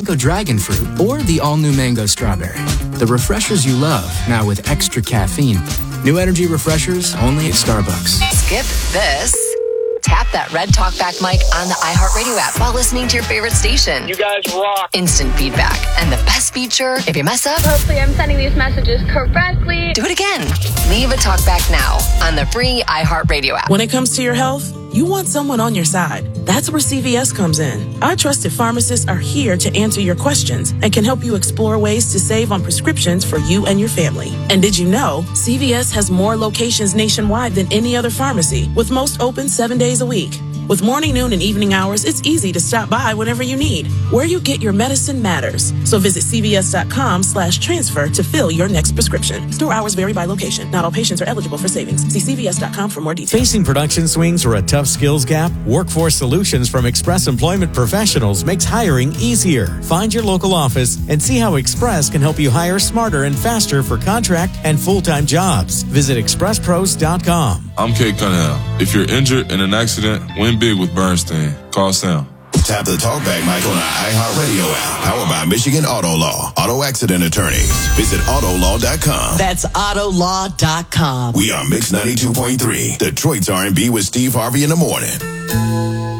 Mango Dragon Fruit, or the all-new Mango Strawberry. The refreshers you love, now with extra caffeine. New energy refreshers only at Starbucks. Skip this. Tap that red talkback mic on the iHeartRadio app while listening to your favorite station. You guys rock. Instant feedback. And the best feature, if you mess up, hopefully I'm sending these messages correctly. Do it again. Leave a talkback now on the free iHeartRadio app. When it comes to your health, you want someone on your side. That's where CVS comes in. Our trusted pharmacists are here to answer your questions and can help you explore ways to save on prescriptions for you and your family. And did you know CVS has more locations nationwide than any other pharmacy, with most open 7 days a week? With morning, noon, and evening hours, it's easy to stop by whenever you need. Where you get your medicine matters. So visit cvs.com/transfer to fill your next prescription. Store hours vary by location. Not all patients are eligible for savings. See cvs.com for more details. Facing production swings or a tough skills gap? Workforce Solutions from Express Employment Professionals makes hiring easier. Find your local office and see how Express can help you hire smarter and faster for contract and full-time jobs. Visit expresspros.com. I'm Kate Cunningham. If you're injured in an accident, win big with Bernstein. Call Sam. Tap the talkback mic on our iHeartRadio app. Powered by Michigan Auto Law. Auto accident attorneys. Visit autolaw.com. That's autolaw.com. We are Mix 92.3. Detroit's R&B with Steve Harvey in the morning.